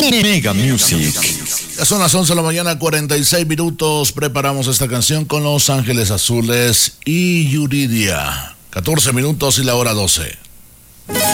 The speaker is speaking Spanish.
Mega Music. Ya son las 11 de la mañana, 46 minutos. Preparamos esta canción con Los Ángeles Azules y Yuridia. 14 minutos y la hora 12.